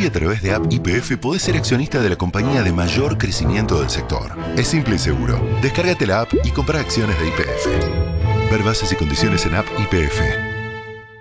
a través de App YPF podés ser accionista de la compañía de mayor crecimiento del sector. Es simple y seguro. Descárgate la app y comprá acciones de YPF. Ver bases y condiciones en App YPF.